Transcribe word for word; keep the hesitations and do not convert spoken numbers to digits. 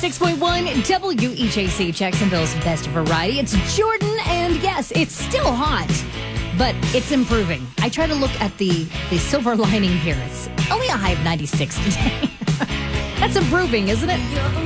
ninety-six point one W E J C, Jacksonville's best variety. It's Jordan, and yes, it's still hot, but it's improving. I try to look at the, the silver lining here. It's only a high of ninety-six today. That's improving, isn't it?